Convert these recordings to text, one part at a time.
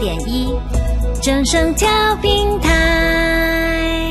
89.1正声调频台。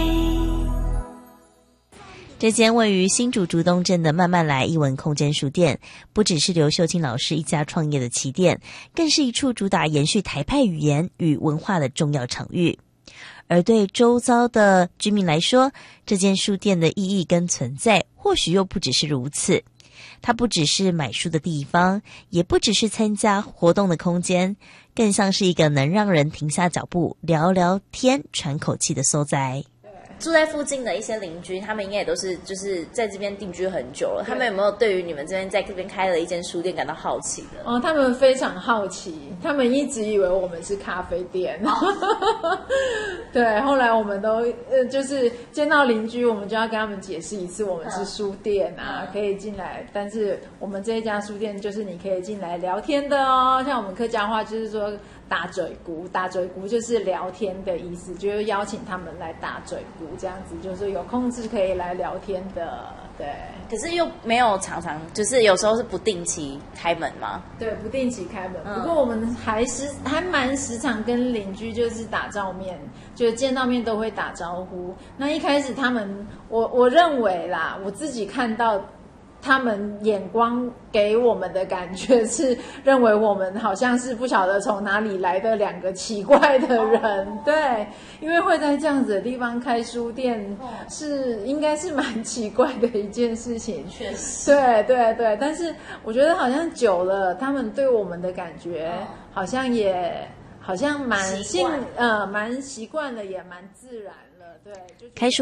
这间位于新竹竹东镇的慢慢来艺文空间书店，不只是刘秀清老师一家创业的起点，更是一处主打延续台派语言与文化的重要场域。而对周遭的居民来说，这间书店的意义跟存在或许又不只是如此。它不只是买书的地方，也不只是参加活动的空间，更像是一个能让人停下脚步聊聊天喘口气的所在。 住在附近的一些邻居，他们应该也都是就是在这边定居很久了。他们有没有对于你们这边在这边开了一间书店感到好奇的？ 他们非常好奇，他们一直以为我们是咖啡店。对，后来我们都就是见到邻居，我们就要跟他们解释一次，我们是书店啊，可以进来。但是我们这一家书店就是你可以进来聊天的哦。像我们客家话就是说打嘴鼓，打嘴鼓就是聊天的意思，就是邀请他们来打嘴鼓，这样子就是有空是可以来聊天的。对， 可是又没有常常，就是有时候是不定期开门吗？ 对，不定期开门。不过我们还蛮时常跟邻居就是打照面，就是见到面都会打招呼。那一开始他们，我认为啦，我自己看到他们眼光给我们的感觉是认为我们好像是不晓得从哪里来的两个奇怪的人。对，因为会在这样子的地方开书店应该是蛮奇怪的一件事情。 确实， 对对对，但是我觉得好像久了，他们对我们的感觉好像蛮习惯了，也蛮自然了。对，就开书